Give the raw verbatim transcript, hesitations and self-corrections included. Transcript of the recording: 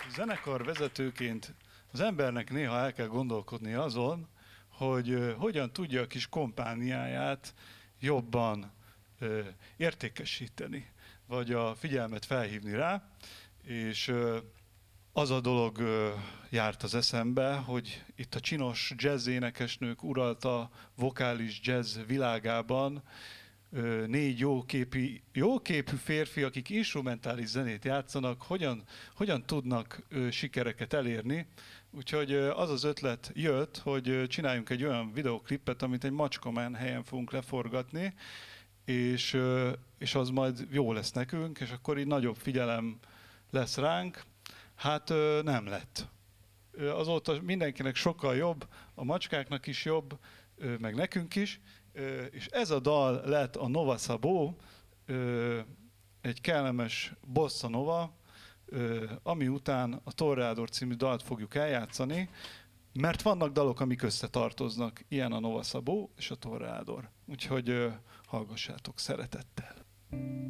Zenekar vezetőként az embernek néha el kell gondolkodni azon, hogy ö, hogyan tudja a kis kompániáját jobban ö, értékesíteni, vagy a figyelmet felhívni rá, és ö, az a dolog ö, járt az eszembe, hogy itt a csinos jazz énekesnők uralta vokális jazz világában ö, négy jóképű, jóképű férfi, akik instrumentális zenét játszanak, hogyan, hogyan tudnak ö, sikereket elérni. Úgyhogy ö, az az ötlet jött, hogy ö, csináljunk egy olyan videoklipet, amit egy Macskamán helyen fogunk leforgatni, és, ö, és az majd jó lesz nekünk, és akkor így nagyobb figyelem lesz ránk. Hát ö, nem lett. Ö, Azóta mindenkinek sokkal jobb, a macskáknak is jobb, ö, meg nekünk is, ö, és ez a dal lett a Nova Szabó, ö, egy kellemes bossa nova, ö, ami után a Torreador című dalt fogjuk eljátszani, mert vannak dalok, amik összetartoznak, ilyen a Nova Szabó és a Torreador. Úgyhogy ö, hallgassátok szeretettel.